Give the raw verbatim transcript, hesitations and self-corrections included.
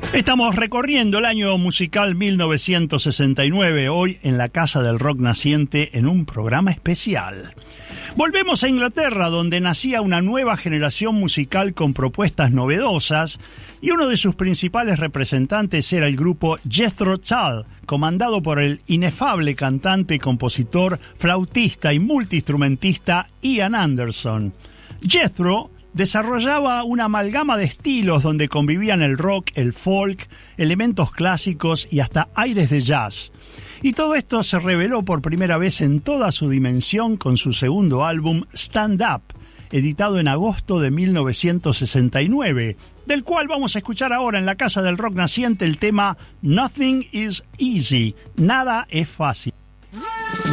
Estamos recorriendo el año musical mil novecientos sesenta y nueve, hoy en la Casa del Rock Naciente, en un programa especial. Volvemos a Inglaterra, donde nacía una nueva generación musical con propuestas novedosas, y uno de sus principales representantes era el grupo Jethro Tull, comandado por el inefable cantante, compositor, flautista y multiinstrumentista Ian Anderson. Jethro desarrollaba una amalgama de estilos donde convivían el rock, el folk, elementos clásicos y hasta aires de jazz. Y todo esto se reveló por primera vez en toda su dimensión con su segundo álbum Stand Up, editado en agosto de mil novecientos sesenta y nueve, del cual vamos a escuchar ahora en la Casa del Rock Naciente el tema Nothing is Easy, nada es fácil.